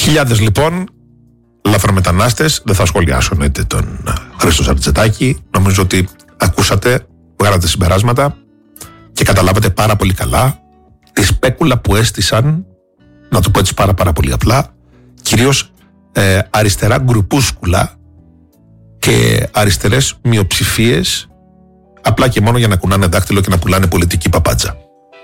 Χιλιάδες λοιπόν λαθρομετανάστες. Δεν θα σχολιάσω εννοείται τον Χρήστο Σαρτζετάκη. Νομίζω ότι ακούσατε, βγάλατε συμπεράσματα και καταλάβατε πάρα πολύ καλά τη σπέκουλα που έστησαν, να το πω έτσι πάρα πολύ απλά, κυρίως αριστερά γκρουπούσκουλα και αριστερές μειοψηφίες, απλά και μόνο για να κουνάνε δάχτυλο και να πουλάνε πολιτική παπάντζα.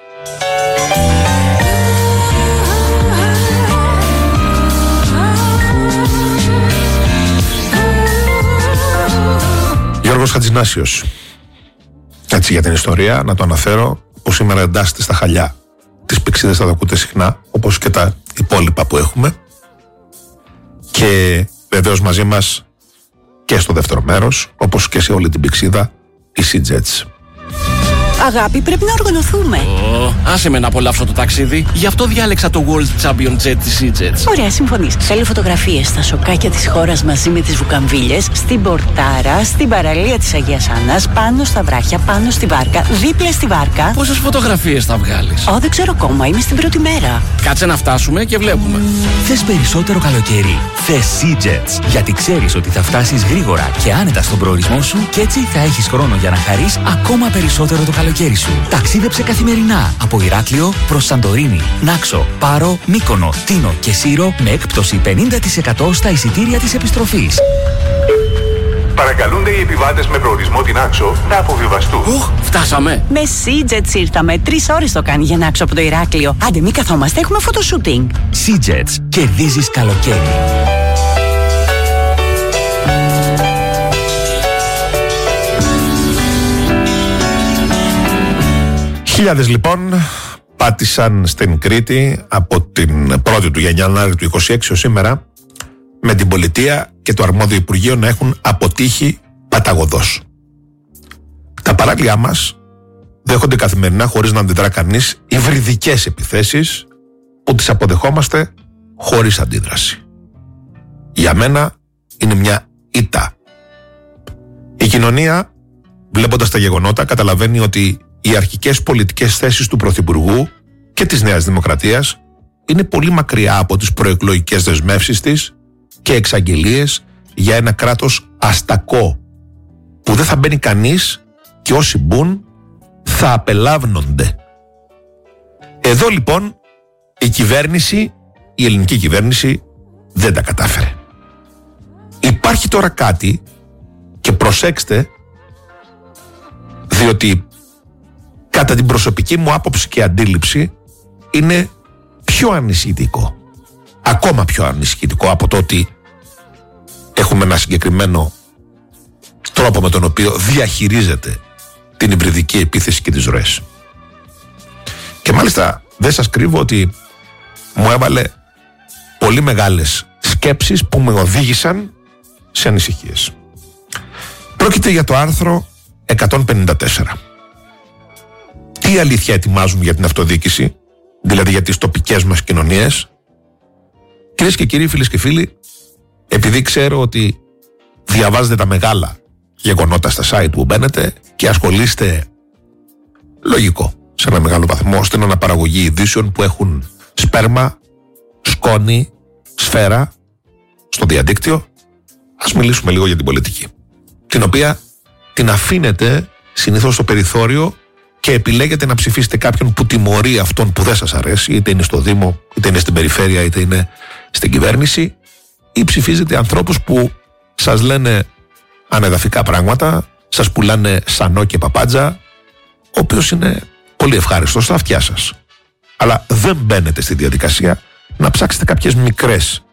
Γιώργος Χατζηνάσιος. Έτσι για την ιστορία, να το αναφέρω, που σήμερα εντάσσεται στα χαλιά της Πηξίδας, θα το ακούτε συχνά, όπως και τα υπόλοιπα που έχουμε. Και βεβαίως μαζί μας και στο δεύτερο μέρος, όπως και σε όλη την Πηξίδα, οι SeaJets. Αγάπη, πρέπει να οργανωθούμε. Άσε με να απολαύσω το ταξίδι. Γι' αυτό διάλεξα το World Champion Jet της SeaJets. Ωραία, συμφωνείς. Θέλω φωτογραφίες στα σοκάκια της χώρας μαζί με τις βουκαμβίλες, στην Πορτάρα, στην παραλία της Αγίας Άννας, πάνω στα βράχια, πάνω στη βάρκα, δίπλα στη βάρκα. Πόσες φωτογραφίες θα βγάλεις? Δεν ξέρω ακόμα, είμαι στην πρώτη μέρα. Κάτσε να φτάσουμε και βλέπουμε. Θες περισσότερο καλοκαίρι? Θες SeaJets. Γιατί ξέρεις ότι θα φτάσεις γρήγορα και άνετα στον προορισμό σου και έτσι θα έχεις χρόνο για να χαρείς ακόμα περισσότερο το καλοκαίρι σου. Ταξίδεψε καθημερινά από Ηράκλειο προς Σαντορίνη, Νάξο, Πάρο, Μύκονο, Τίνο και Σύρο με έκπτωση 50% στα εισιτήρια της επιστροφής. Παρακαλούνται οι επιβάτες με προορισμό την Νάξο να αποβιβαστούν. Φτάσαμε. Με SeaJets ήρθαμε. 3 ώρες το κάνει για Νάξο από το Ηράκλειο. Άντε, μη καθόμαστε, έχουμε φωτοσούτινγκ. SeaJets. Κερδίζεις καλοκαίρι. Χιλιάδες λοιπόν πάτησαν στην Κρήτη από την 1η του Γενιανάρη του 26 ως σήμερα, με την πολιτεία και το αρμόδιο Υπουργείο να έχουν αποτύχει παταγωδώς. Τα παράκλειά μας δέχονται καθημερινά, χωρίς να αντιδρά κανείς, υβριδικές επιθέσεις που τις αποδεχόμαστε χωρίς αντίδραση. Για μένα είναι μια ήττα. Η κοινωνία, βλέποντας τα γεγονότα, καταλαβαίνει ότι οι αρχικές πολιτικές θέσεις του Πρωθυπουργού και της Νέας Δημοκρατίας είναι πολύ μακριά από τις προεκλογικές δεσμεύσεις της και εξαγγελίες για ένα κράτος αστακό που δεν θα μπαίνει κανείς και όσοι μπουν θα απελάβνονται. Εδώ λοιπόν η ελληνική κυβέρνηση δεν τα κατάφερε. Υπάρχει τώρα κάτι, και προσέξτε, διότι κατά την προσωπική μου άποψη και αντίληψη είναι πιο ανησυχητικό, ακόμα πιο ανησυχητικό από το ότι έχουμε ένα συγκεκριμένο τρόπο με τον οποίο διαχειρίζεται την υβριδική επίθεση και τις ροές. Και μάλιστα δεν σας κρύβω ότι μου έβαλε πολύ μεγάλες σκέψεις που με οδήγησαν σε ανησυχίες. Πρόκειται για το άρθρο 154. Τι αλήθεια ετοιμάζουν για την αυτοδιοίκηση, δηλαδή για τις τοπικές μας κοινωνίες? Κυρίες και κύριοι, φίλες και φίλοι, επειδή ξέρω ότι διαβάζετε τα μεγάλα γεγονότα στα site που μπαίνετε και ασχολείστε, λογικό, σε ένα μεγάλο βαθμό, στην αναπαραγωγή ειδήσεων που έχουν σπέρμα, σκόνη, σφαίρα στο διαδίκτυο, ας μιλήσουμε λίγο για την πολιτική, την οποία την αφήνετε συνήθως στο περιθώριο και επιλέγετε να ψηφίσετε κάποιον που τιμωρεί αυτόν που δεν σας αρέσει, είτε είναι στο Δήμο, είτε είναι στην περιφέρεια, είτε είναι στην κυβέρνηση, ή ψηφίζετε ανθρώπους που σας λένε ανεδαφικά πράγματα, σας πουλάνε σανό και παπάντζα, ο οποίος είναι πολύ ευχάριστος στα αυτιά σας. Αλλά δεν μπαίνετε στη διαδικασία να ψάξετε κάποιες μικρές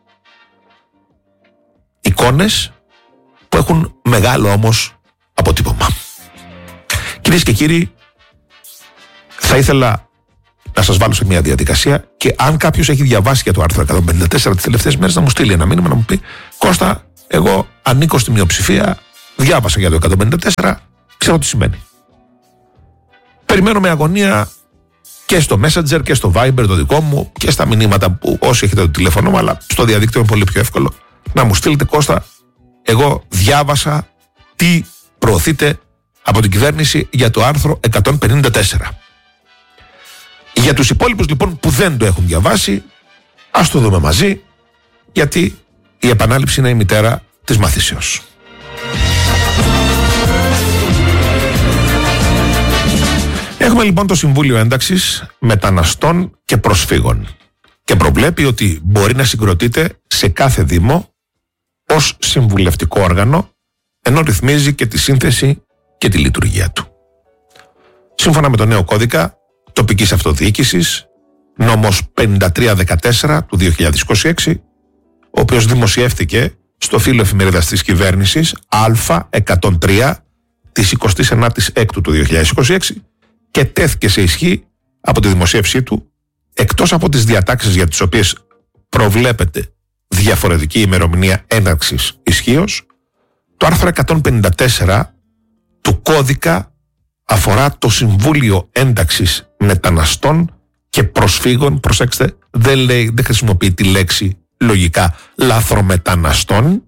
εικόνες που έχουν μεγάλο όμως αποτύπωμα. Κυρίες και κύριοι, θα ήθελα να σας βάλω σε μια διαδικασία και αν κάποιος έχει διαβάσει για το άρθρο 154 τις τελευταίες μέρες να μου στείλει ένα μήνυμα να μου πει: Κώστα, εγώ ανήκω στη μειοψηφία, διάβασα για το 154, ξέρω τι σημαίνει. Περιμένω με αγωνία και στο Messenger και στο Viber το δικό μου και στα μηνύματα που όσοι έχετε το τηλέφωνο μου, αλλά στο διαδίκτυο είναι πολύ πιο εύκολο να μου στείλετε: Κώστα, εγώ διάβασα τι προωθείται από την κυβέρνηση για το άρθρο 154. Για τους υπόλοιπους λοιπόν που δεν το έχουν διαβάσει, ας το δούμε μαζί, γιατί η επανάληψη είναι η μητέρα της μαθήσεως. Έχουμε λοιπόν το Συμβούλιο Ένταξης Μεταναστών και Προσφύγων και προβλέπει ότι μπορεί να συγκροτείται σε κάθε Δήμο ως συμβουλευτικό όργανο, ενώ ρυθμίζει και τη σύνθεση και τη λειτουργία του. Σύμφωνα με το νέο κώδικα τοπικής αυτοδιοίκησης, νόμος 5314 του 2026, ο οποίος δημοσιεύτηκε στο φύλλο εφημερίδας της κυβέρνησης Α103 της 29ης Έκτου του 2026 και τέθηκε σε ισχύ από τη δημοσίευσή του, εκτός από τις διατάξεις για τις οποίες προβλέπεται διαφορετική ημερομηνία έναρξης ισχύως, το άρθρο 154 του κώδικα αφορά το Συμβούλιο Ένταξης Μεταναστών και Προσφύγων. Προσέξτε, δεν χρησιμοποιεί τη λέξη λογικά λαθρομεταναστών,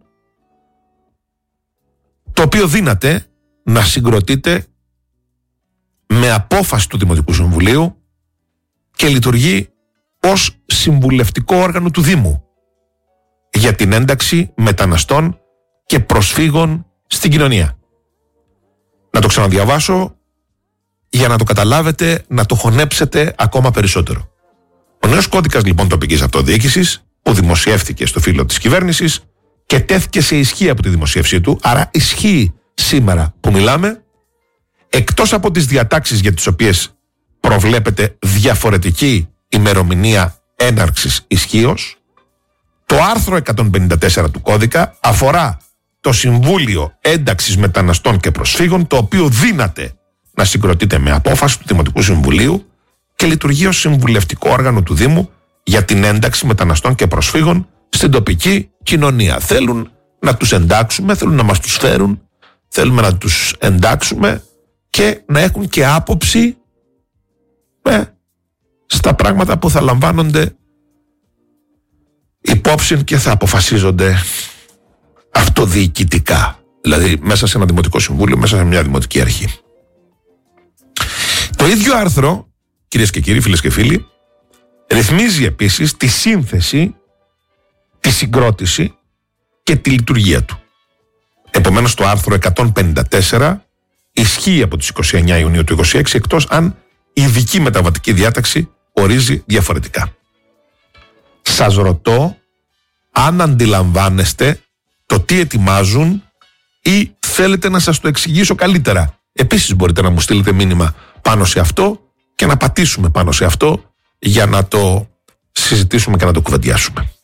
το οποίο δύναται να συγκροτείται με απόφαση του Δημοτικού Συμβουλίου και λειτουργεί ως συμβουλευτικό όργανο του Δήμου για την ένταξη μεταναστών και προσφύγων στην κοινωνία. Να το ξαναδιαβάσω για να το καταλάβετε, να το χωνέψετε ακόμα περισσότερο. Ο νέος κώδικας λοιπόν τοπικής αυτοδιοίκησης, που δημοσιεύτηκε στο φύλλο της κυβέρνησης και τέθηκε σε ισχύ από τη δημοσίευσή του, άρα ισχύει σήμερα που μιλάμε, εκτός από τις διατάξεις για τις οποίες προβλέπεται διαφορετική ημερομηνία έναρξης ισχύως, το άρθρο 154 του κώδικα αφορά το Συμβούλιο Ένταξης Μεταναστών και Προσφύγων, το οποίο δύναται να συγκροτείται με απόφαση του Δημοτικού Συμβουλίου και λειτουργεί ως συμβουλευτικό όργανο του Δήμου για την ένταξη μεταναστών και προσφύγων στην τοπική κοινωνία. Θέλουν να τους εντάξουμε, θέλουν να μας τους φέρουν, θέλουμε να τους εντάξουμε και να έχουν και άποψη στα πράγματα που θα λαμβάνονται υπόψη και θα αποφασίζονται αυτοδιοικητικά. Δηλαδή μέσα σε ένα δημοτικό συμβούλιο, μέσα σε μια δημοτική αρχή. Το ίδιο άρθρο, κυρίες και κύριοι, φίλες και φίλοι, ρυθμίζει επίσης τη σύνθεση, τη συγκρότηση και τη λειτουργία του. Επομένως το άρθρο 154 ισχύει από τις 29 Ιουνίου του 2026, εκτός αν η ειδική μεταβατική διάταξη ορίζει διαφορετικά. Σας ρωτώ αν αντιλαμβάνεστε το τι ετοιμάζουν ή θέλετε να σας το εξηγήσω καλύτερα. Επίσης μπορείτε να μου στείλετε μήνυμα πάνω σε αυτό και να πατήσουμε πάνω σε αυτό για να το συζητήσουμε και να το κουβεντιάσουμε.